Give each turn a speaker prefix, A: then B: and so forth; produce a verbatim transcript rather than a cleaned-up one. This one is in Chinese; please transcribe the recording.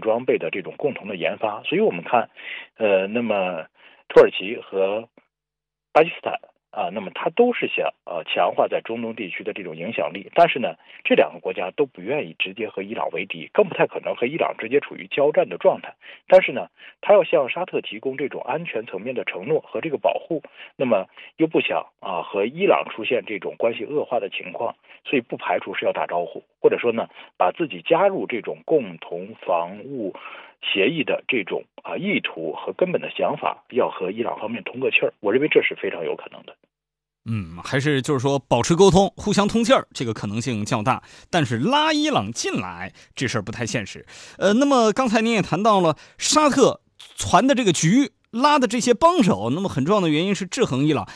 A: 装备的这种共同的研发。所以我们看，呃，那么土耳其和巴基斯坦啊，那么它都是想呃强化在中东地区的这种影响力，但是呢，这两个国家都不愿意直接和伊朗为敌，更不太可能和伊朗直接处于交战的状态。但是呢，他要向沙特提供这种安全层面的承诺和这个保护，那么又不想啊和伊朗出现这种关系恶化的情况，所以不排除是要打招呼，或者说呢，把自己加入这种共同防务协议的这种啊意图和根本的想法，要和伊朗方面通个气儿。我认为这是非常有可能的。
B: 嗯，还是就是说保持沟通，互相通气儿，这个可能性较大。但是拉伊朗进来这事儿不太现实。呃，那么刚才您也谈到了沙特传的这个局。拉的这些帮手，那么很重要的原因是制衡伊朗。